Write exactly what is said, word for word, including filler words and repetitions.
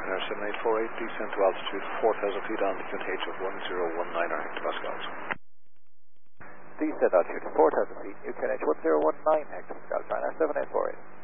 Ryanair seven eight four eight, descent to altitude four thousand feet on the Q N H of one zero one nine hectopascals. Descent altitude four thousand feet, U Q N H one zero one nine hectopascals, Ryanair seven eight four eight.